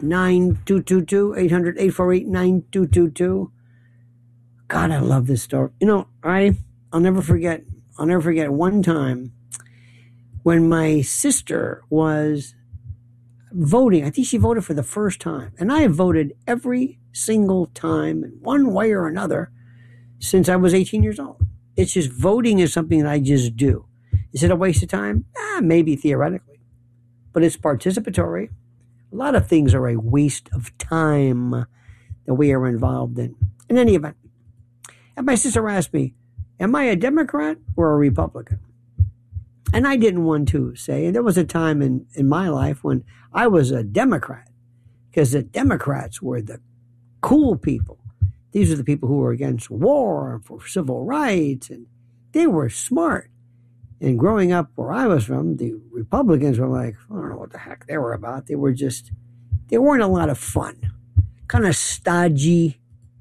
800-848-9222, 800-848-9222. God, I love this story. You know, I'll never forget one time when my sister was voting. I think she voted for the first time. And I have voted every single time in one way or another since I was 18 years old. It's just voting is something that I just do. Is it a waste of time? Maybe theoretically. But it's participatory. A lot of things are a waste of time that we are involved in. In any event, and my sister asked me, am I a Democrat or a Republican? And I didn't want to say. And there was a time in my life when I was a Democrat, because the Democrats were the cool people. These are the people who were against war and for civil rights, and they were smart. And growing up where I was from, the Republicans were like, I don't know what the heck they were about. They weren't a lot of fun. Kind of stodgy,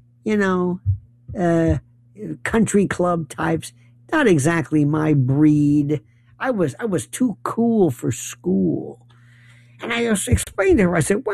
country club types. Not exactly my breed. I was too cool for school. And I just explained to her, I said,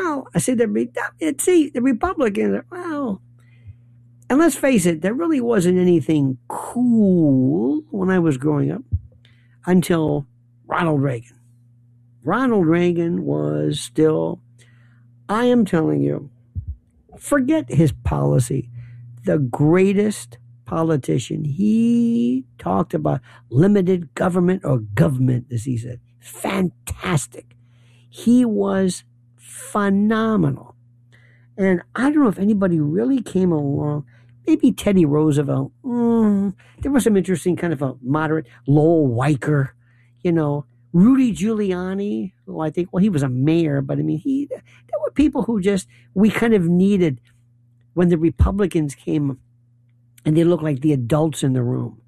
the Republicans, well, and let's face it, there really wasn't anything cool when I was growing up until Ronald Reagan. Ronald Reagan was still, I am telling you, forget his policy, the greatest politician. He talked about limited government, or government, as he said. Fantastic. He was phenomenal. And I don't know if anybody really came along. Maybe Teddy Roosevelt. There was some interesting kind of a moderate. Lowell Weicker, Rudy Giuliani, who I think, he was a mayor, but I mean, there were people who we kind of needed when the Republicans came and they looked like the adults in the room.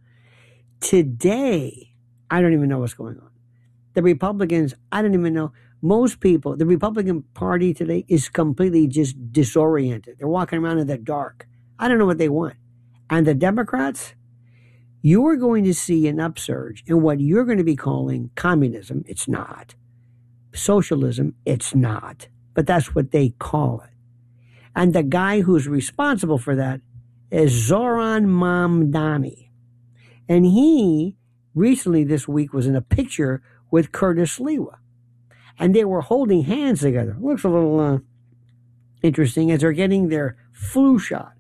Today, I don't even know what's going on. The Republicans, I don't even know. Most people, the Republican Party today is completely just disoriented. They're walking around in the dark. I don't know what they want. And the Democrats, you are going to see an upsurge in what you're going to be calling communism. It's not. Socialism, it's not. But that's what they call it. And the guy who's responsible for that is Zoran Mamdani. And he recently this week was in a picture with Curtis Sliwa. And they were holding hands together. Looks a little interesting as they're getting their flu shot.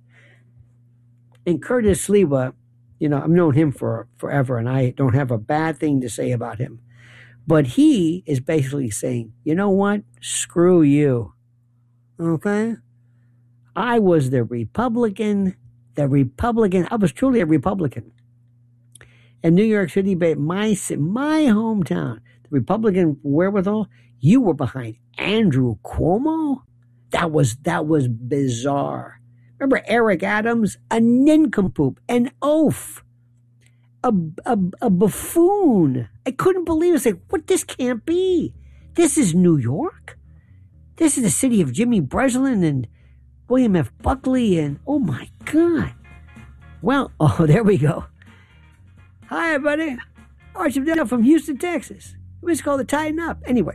And Curtis Sliwa, I've known him for forever, and I don't have a bad thing to say about him. But he is basically saying, you know what? Screw you. Okay? I was the Republican. I was truly a Republican. In New York City, my hometown, the Republican wherewithal, you were behind Andrew Cuomo? That was bizarre. Remember Eric Adams? A nincompoop, an oaf, a buffoon. I couldn't believe it. It's like, what? This can't be. This is New York. This is the city of Jimmy Breslin and William F. Buckley, and oh my God. Well, there we go. Hi, buddy. Archie Dale from Houston, Texas. It was called the Tighten Up. Anyway.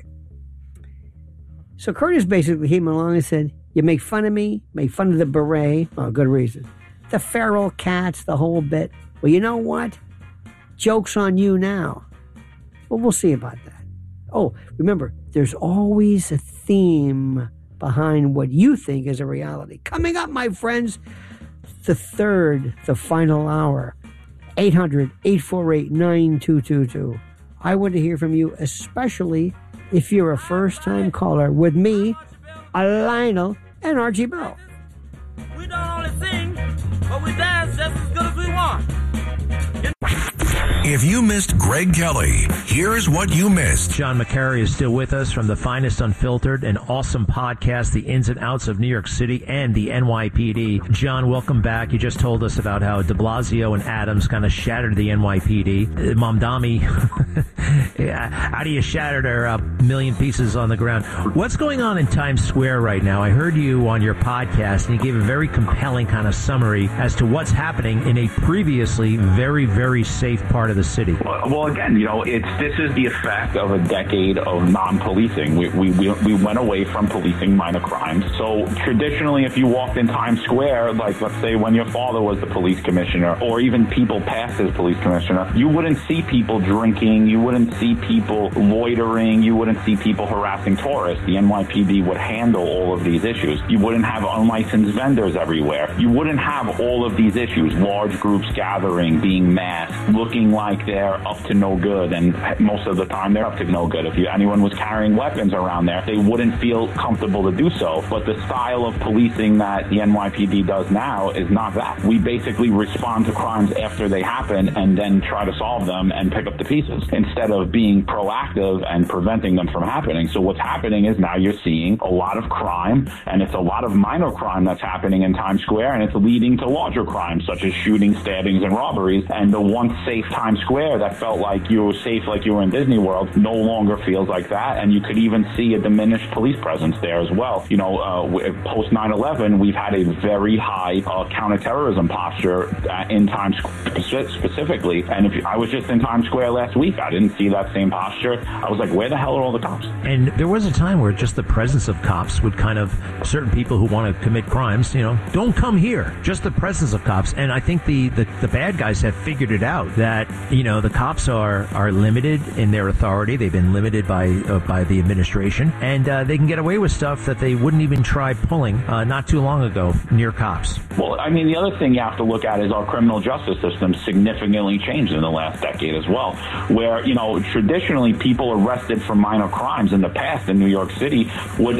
So Curtis basically came along and said, you make fun of me, make fun of the beret. Oh, good reason. The feral cats, the whole bit. Well, you know what? Joke's on you now. Well, we'll see about that. Oh, remember, there's always a theme behind what you think is a reality. Coming up, my friends, the final hour, 800-848-9222. I want to hear from you, especially if you're a first-time caller with me, Lionel, and Archie Bell. We don't only sing, but we dance just as good as we want. If you missed Greg Kelly, here's what you missed. John McCary is still with us from the Finest Unfiltered, an awesome podcast, the ins and outs of New York City and the NYPD. John, welcome back. You just told us about how de Blasio and Adams kind of shattered the NYPD. Mamdani, how do you shatter their million pieces on the ground? What's going on in Times Square right now? I heard you on your podcast, and you gave a very compelling kind of summary as to what's happening in a previously very, very safe part of the city? Well, again, this is the effect of a decade of non-policing. We went away from policing minor crimes. So traditionally, if you walked in Times Square, like let's say when your father was the police commissioner, or even people past as police commissioner, you wouldn't see people drinking, you wouldn't see people loitering, you wouldn't see people harassing tourists. The NYPD would handle all of these issues. You wouldn't have unlicensed vendors everywhere. You wouldn't have all of these issues, large groups gathering, being masked, looking like they're up to no good, and most of the time they're up to no good. If anyone was carrying weapons around there, they wouldn't feel comfortable to do so. But the style of policing that the NYPD does now is not that. We basically respond to crimes after they happen and then try to solve them and pick up the pieces instead of being proactive and preventing them from happening. So what's happening is now you're seeing a lot of crime, and it's a lot of minor crime that's happening in Times Square, and it's leading to larger crimes such as shootings, stabbings, and robberies. And the once safe Times Square that felt like you were safe, like you were in Disney World, no longer feels like that. And you could even see a diminished police presence there as well. Post 9/11, we've had a very high counterterrorism posture in Times Square specifically. And I was just in Times Square last week, I didn't see that same posture. I was like, where the hell are all the cops? And there was a time where just the presence of cops would kind of, certain people who want to commit crimes, don't come here. Just the presence of cops. And I think the bad guys have figured it out that, the cops are limited in their authority. They've been limited by the administration, and they can get away with stuff that they wouldn't even try pulling not too long ago near cops. Well, I mean, the other thing you have to look at is our criminal justice system significantly changed in the last decade as well, where, traditionally people arrested for minor crimes in the past in New York City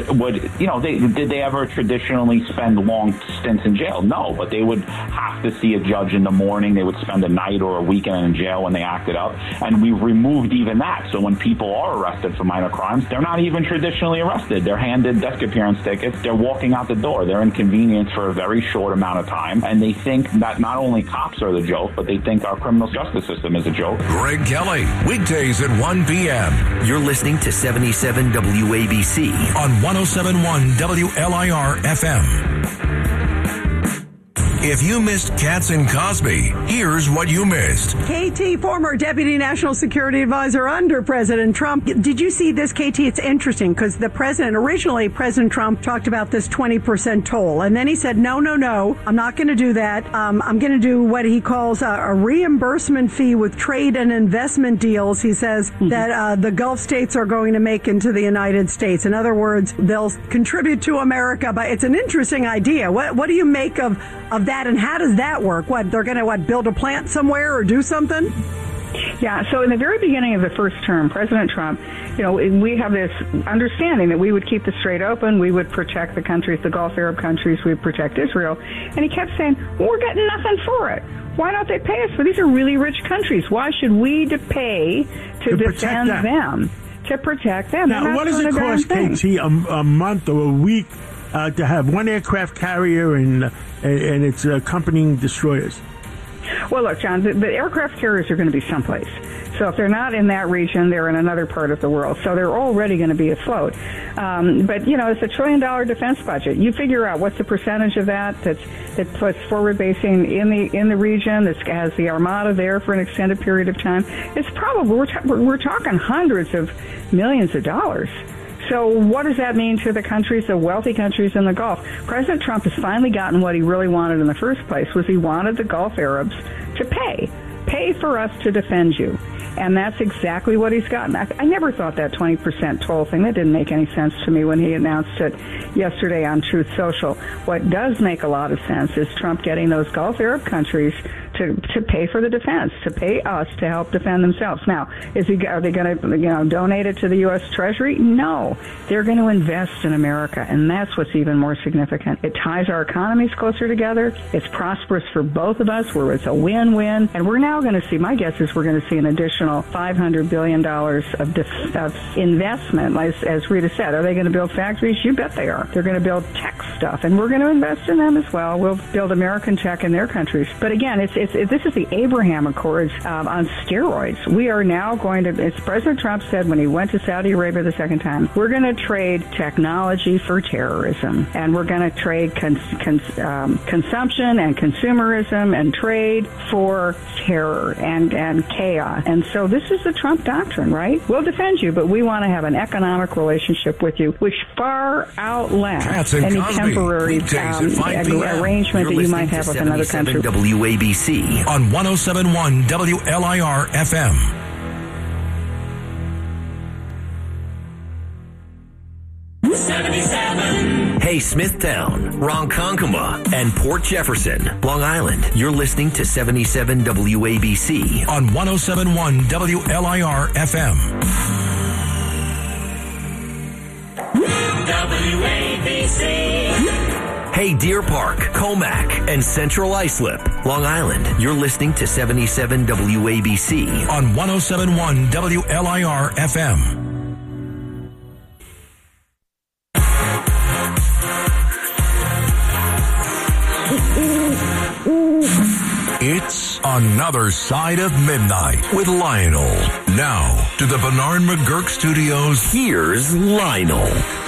did they ever traditionally spend long stints in jail? No, but they would have to see a judge in the morning. They would spend a night or a weekend in jail when they acted up. And we've removed even that. So when people are arrested for minor crimes, they're not even traditionally arrested. They're handed desk appearance tickets. They're walking out the door. They're inconvenienced for a very short amount of time. And they think that not only cops are the joke, but they think our criminal justice system is a joke. Greg Kelly, weekdays at 1 p.m. You're listening to 77 WABC on 107.1 WLIR FM. If you missed Katz and Cosby, here's what you missed. KT, former Deputy National Security Advisor under President Trump. Did you see this, KT? It's interesting because originally President Trump talked about this 20% toll. And then he said, no, I'm not going to do that. I'm going to do what he calls a reimbursement fee with trade and investment deals. He says that the Gulf states are going to make into the United States. In other words, they'll contribute to America. But it's an interesting idea. What do you make of that, and how does that work? What, they're going to build a plant somewhere or do something? Yeah, so in the very beginning of the first term, President Trump, we have this understanding that we would keep the Strait open, we would protect the countries, the Gulf Arab countries, we would protect Israel, and he kept saying, we're getting nothing for it. Why don't they pay us? Well, these are really rich countries. Why should we pay to defend them? To protect them. Now, what does it cost, KT, a month or a week to have one aircraft carrier and its accompanying destroyers? Well, look, John, the aircraft carriers are going to be someplace. So if they're not in that region, they're in another part of the world. So they're already going to be afloat. But, it's $1 trillion defense budget. You figure out what's the percentage of that puts forward basing in the region, that has the Armada there for an extended period of time. It's probably, we're talking hundreds of millions of dollars. So what does that mean to the countries, the wealthy countries in the Gulf? President Trump has finally gotten what he really wanted in the first place, was he wanted the Gulf Arabs to pay for us to defend you. And that's exactly what he's gotten. I never thought that 20% toll thing, that didn't make any sense to me when he announced it yesterday on Truth Social. What does make a lot of sense is Trump getting those Gulf Arab countries to pay for the defense, to pay us to help defend themselves. Now, are they going to donate it to the U.S. Treasury? No. They're going to invest in America, and that's what's even more significant. It ties our economies closer together. It's prosperous for both of us, where it's a win-win. And we're now going to see, my guess is we're going to see an additional $500 billion of investment. As Rita said, are they going to build factories? You bet they are. They're going to build tech stuff, and we're going to invest in them as well. We'll build American tech in their countries. But again, this is the Abraham Accords on steroids. We are now going to, as President Trump said when he went to Saudi Arabia the second time, we're going to trade technology for terrorism, and we're going to trade consumption and consumerism and trade for terror and chaos. And so this is the Trump doctrine, right? We'll defend you, but we want to have an economic relationship with you, which far outlasts any temporary arrangement that you might have with another country. WABC on 107.1 WLIR FM. Hey, Smithtown, Ronkonkoma, and Port Jefferson, Long Island. You're listening to 77 WABC on 107.1 WLIR FM. WABC. Hey, Deer Park, Comac, and Central Islip, Long Island. You're listening to 77 WABC on 107.1 WLIR FM. It's Another Side of Midnight with Lionel. Now, to the Bernard McGurk Studios, here's Lionel.